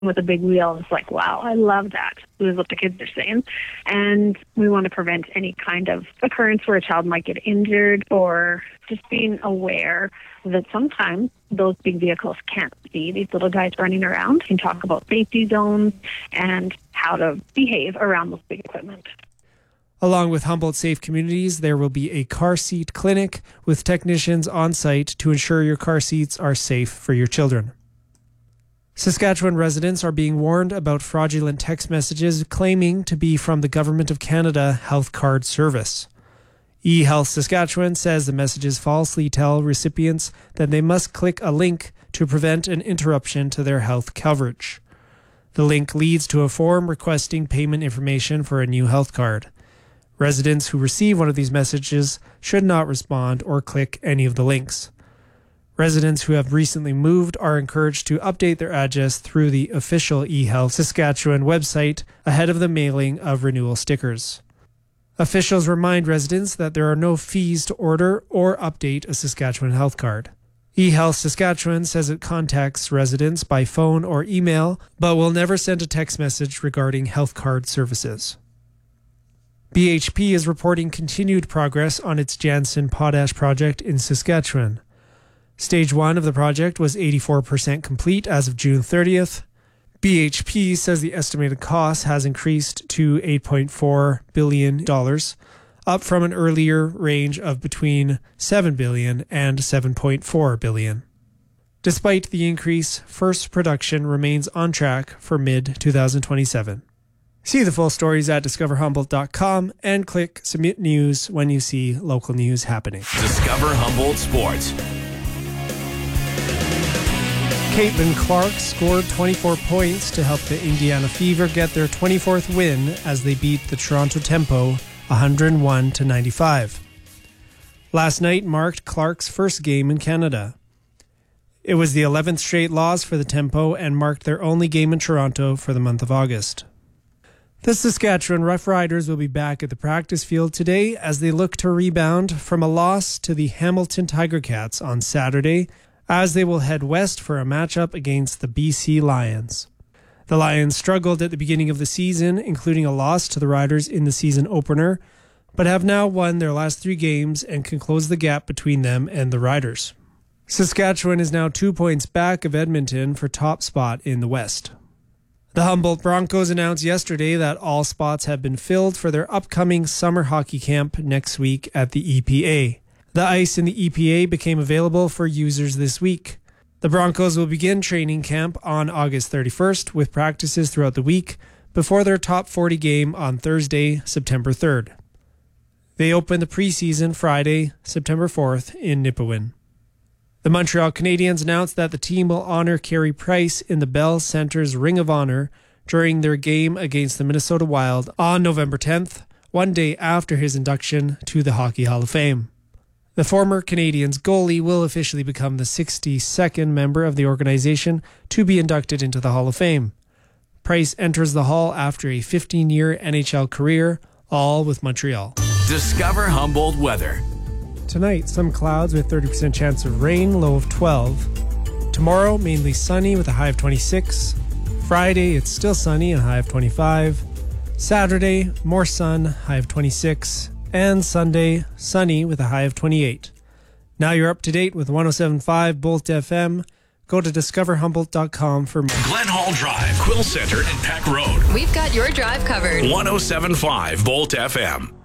with a big wheel. It's like, wow, I love that. This is what the kids are saying. And we want to prevent any kind of occurrence where a child might get injured, or just being aware that sometimes those big vehicles can't see these little guys running around. And talk about safety zones and how to behave around those big equipment. Along with Humboldt Safe Communities, there will be a car seat clinic with technicians on site to ensure your car seats are safe for your children. Saskatchewan residents are being warned about fraudulent text messages claiming to be from the Government of Canada Health Card Service. eHealth Saskatchewan says the messages falsely tell recipients that they must click a link to prevent an interruption to their health coverage. The link leads to a form requesting payment information for a new health card. Residents who receive one of these messages should not respond or click any of the links. Residents who have recently moved are encouraged to update their address through the official eHealth Saskatchewan website ahead of the mailing of renewal stickers. Officials remind residents that there are no fees to order or update a Saskatchewan health card. eHealth Saskatchewan says it contacts residents by phone or email, but will never send a text message regarding health card services. BHP is reporting continued progress on its Jansen Potash project in Saskatchewan. Stage 1 of the project was 84% complete as of June 30th. BHP says the estimated cost has increased to $8.4 billion, up from an earlier range of between $7 billion and $7.4 billion. Despite the increase, first production remains on track for mid-2027. See the full stories at discoverhumboldt.com and click Submit News when you see local news happening. Discover Humboldt Sports. Caitlin Clark scored 24 points to help the Indiana Fever get their 24th win as they beat the Toronto Tempo 101-95. Last night marked Clark's first game in Canada. It was the 11th straight loss for the Tempo and marked their only game in Toronto for the month of August. The Saskatchewan Roughriders will be back at the practice field today as they look to rebound from a loss to the Hamilton Tiger Cats on Saturday, as they will head west for a matchup against the BC Lions. The Lions struggled at the beginning of the season, including a loss to the Riders in the season opener, but have now won their last 3 games and can close the gap between them and the Riders. Saskatchewan is now 2 points back of Edmonton for top spot in the West. The Humboldt Broncos announced yesterday that all spots have been filled for their upcoming summer hockey camp next week at the EPA. The ice in the EPA became available for users this week. The Broncos will begin training camp on August 31st with practices throughout the week before their top 40 game on Thursday, September 3rd. They open the preseason Friday, September 4th in Nipawin. The Montreal Canadiens announced that the team will honor Carey Price in the Bell Center's Ring of Honor during their game against the Minnesota Wild on November 10th, one day after his induction to the Hockey Hall of Fame. The former Canadiens goalie will officially become the 62nd member of the organization to be inducted into the Hall of Fame. Price enters the Hall after a 15-year NHL career, all with Montreal. Discover Humboldt weather. Tonight, some clouds with 30% chance of rain, low of 12. Tomorrow, mainly sunny with a high of 26. Friday, it's still sunny, a high of 25. Saturday, more sun, high of 26. And Sunday, sunny with a high of 28. Now you're up to date with 107.5 Bolt FM. Go to discoverhumboldt.com for more. Glen Hall Drive, Quill Center, and Pack Road. We've got your drive covered. 107.5 Bolt FM.